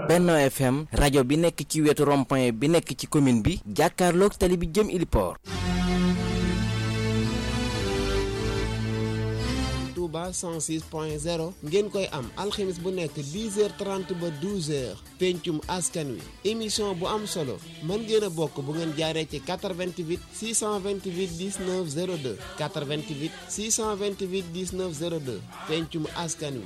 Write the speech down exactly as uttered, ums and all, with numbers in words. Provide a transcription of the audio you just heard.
Benno F M rajo bi nekk ci wetu rond-point bi nekk ci commune bi jàkkaarloog tali bi jëm Iliport. Touba cent six point zéro ngeen koy am alxames bu nekk dix heures trente ba douze heures pencum askan wi émission bu am solo mën ngeen a bokk bu ngeen jaaree ci quatre-vingt-huit six cent vingt-huit dix-neuf zéro deux quatre-vingt-huit six cent vingt-huit dix-neuf zéro deux pencum askan wi